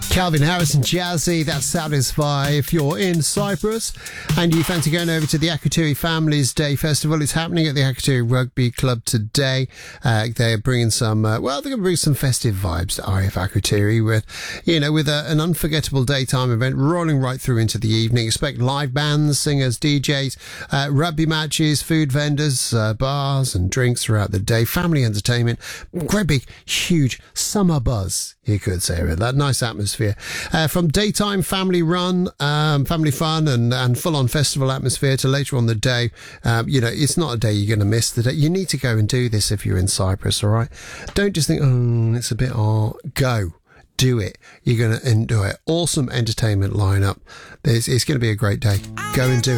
Calvin Harris and Jazzy, that's Satisfy. If you're in Cyprus and you fancy going over to the Akrotiri Families Day Festival, it's happening at the Akrotiri Rugby Club today. They're bringing some, they're going to bring some festive vibes to RF Akrotiri with an unforgettable daytime event rolling right through into the evening. Expect live bands, singers, DJs, rugby matches, food vendors, bars and drinks throughout the day. Family entertainment, great big, huge summer buzz, you could say, with that nice atmosphere. From daytime family run, family fun and full-on festival atmosphere to later on the day, it's not a day you're going to miss. The day you need to go and do this if you're in Cyprus, all right? Don't just think, it's a bit hard. Go. Do it. You're going to enjoy it. Awesome entertainment lineup. It's going to be a great day. Go and do it.